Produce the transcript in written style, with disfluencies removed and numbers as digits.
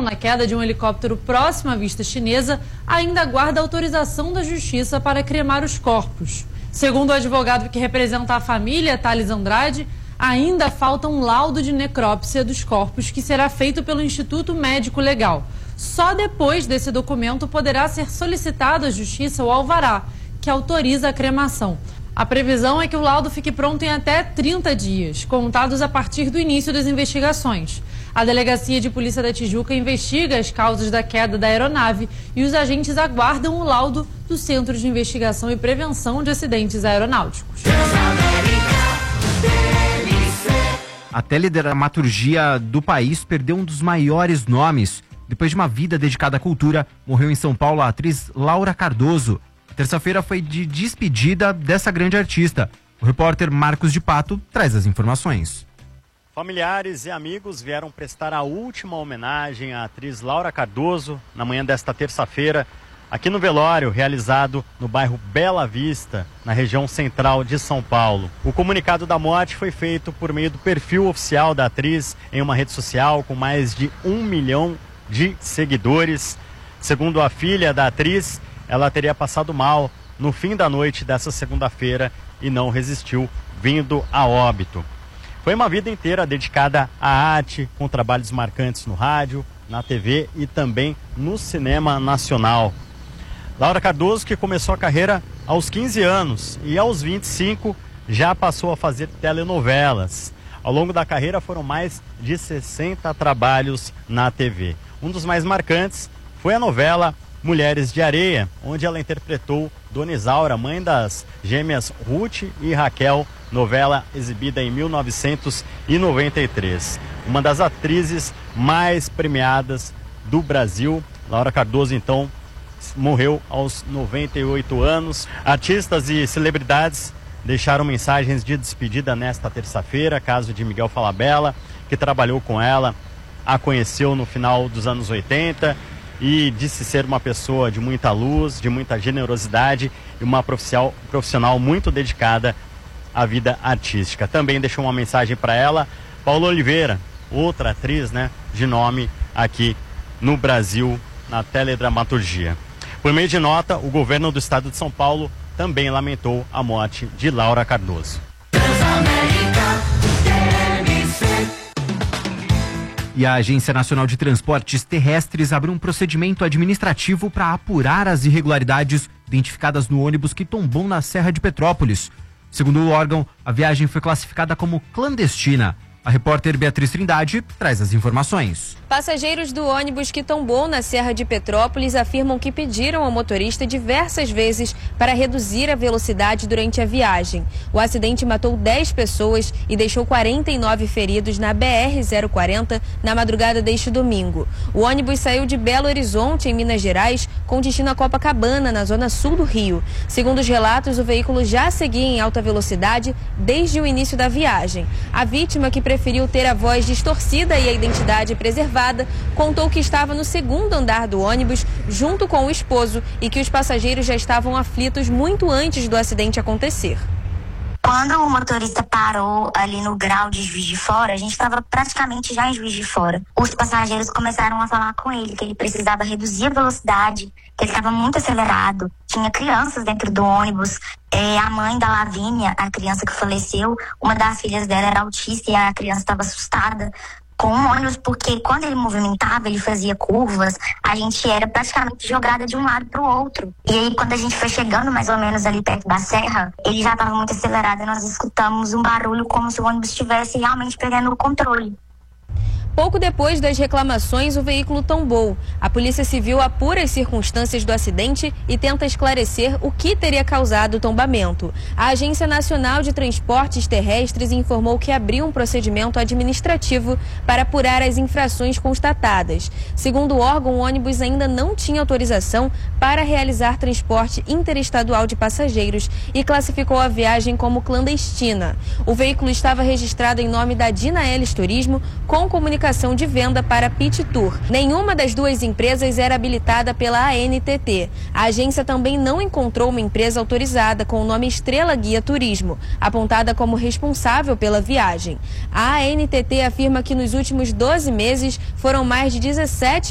participaram na queda de um helicóptero próximo à vista chinesa ainda aguarda autorização da justiça para cremar os corpos. Segundo o advogado que representa a família, Thales Andrade, ainda falta um laudo de necrópsia dos corpos que será feito pelo Instituto Médico Legal. Só depois desse documento poderá ser solicitado à justiça o alvará, que autoriza a cremação. A previsão é que o laudo fique pronto em até 30 dias, contados a partir do início das investigações. A Delegacia de Polícia da Tijuca investiga as causas da queda da aeronave e os agentes aguardam o laudo do Centro de Investigação e Prevenção de Acidentes Aeronáuticos. A teledramaturgia do país perdeu um dos maiores nomes. Depois de uma vida dedicada à cultura, morreu em São Paulo a atriz Laura Cardoso. Terça-feira foi de despedida dessa grande artista. O repórter Marcos de Pato traz as informações. Familiares e amigos vieram prestar a última homenagem à atriz Laura Cardoso na manhã desta terça-feira, aqui no velório realizado no bairro Bela Vista, na região central de São Paulo. O comunicado da morte foi feito por meio do perfil oficial da atriz em uma rede social com mais de 1 milhão de seguidores. Segundo a filha da atriz, ela teria passado mal no fim da noite dessa segunda-feira e não resistiu, vindo a óbito. Foi uma vida inteira dedicada à arte, com trabalhos marcantes no rádio, na TV e também no cinema nacional. Laura Cardoso, que começou a carreira aos 15 anos e aos 25 já passou a fazer telenovelas. Ao longo da carreira foram mais de 60 trabalhos na TV. Um dos mais marcantes foi a novela Mulheres de Areia, onde ela interpretou Dona Isaura, mãe das gêmeas Ruth e Raquel, novela exibida em 1993. Uma das atrizes mais premiadas do Brasil. Laura Cardoso, então, morreu aos 98 anos. Artistas e celebridades deixaram mensagens de despedida nesta terça-feira. Caso de Miguel Falabella, que trabalhou com ela, a conheceu no final dos anos 80 e disse ser uma pessoa de muita luz, de muita generosidade e uma profissional muito dedicada à vida artística. Também deixou uma mensagem para ela Paula Oliveira, outra atriz, de nome aqui no Brasil, na teledramaturgia. Por meio de nota, o governo do estado de São Paulo também lamentou a morte de Laura Cardoso. E a Agência Nacional de Transportes Terrestres abriu um procedimento administrativo para apurar as irregularidades identificadas no ônibus que tombou na Serra de Petrópolis. Segundo o órgão, a viagem foi classificada como clandestina. A repórter Beatriz Trindade traz as informações. Passageiros do ônibus que tombou na Serra de Petrópolis afirmam que pediram ao motorista diversas vezes para reduzir a velocidade durante a viagem. O acidente matou 10 pessoas e deixou 49 feridos na BR-040 na madrugada deste domingo. O ônibus saiu de Belo Horizonte, em Minas Gerais, com destino a Copacabana, na zona sul do Rio. Segundo os relatos, o veículo já seguia em alta velocidade desde o início da viagem. A vítima, que preferiu ter a voz distorcida e a identidade preservada, contou que estava no segundo andar do ônibus junto com o esposo e que os passageiros já estavam aflitos muito antes do acidente acontecer. Quando o motorista parou ali no grau de Juiz de Fora, a gente estava praticamente já em Juiz de Fora. Os passageiros começaram a falar com ele que ele precisava reduzir a velocidade, que ele estava muito acelerado. Tinha crianças dentro do ônibus. A mãe da Lavínia, a criança que faleceu, uma das filhas dela era autista e a criança estava assustada com o ônibus, porque quando ele movimentava, ele fazia curvas, a gente era praticamente jogada de um lado para o outro. E aí, quando a gente foi chegando mais ou menos ali perto da serra, ele já estava muito acelerado e nós escutamos um barulho como se o ônibus estivesse realmente perdendo o controle. Pouco depois das reclamações, o veículo tombou. A Polícia Civil apura as circunstâncias do acidente e tenta esclarecer o que teria causado o tombamento. A Agência Nacional de Transportes Terrestres informou que abriu um procedimento administrativo para apurar as infrações constatadas. Segundo o órgão, o ônibus ainda não tinha autorização para realizar transporte interestadual de passageiros e classificou a viagem como clandestina. O veículo estava registrado em nome da Dina Ellis Turismo, com comunicação de venda para Pit Tour. Nenhuma das duas empresas era habilitada pela ANTT. A agência também não encontrou uma empresa autorizada com o nome Estrela Guia Turismo, apontada como responsável pela viagem. A ANTT afirma que nos últimos 12 meses foram mais de 17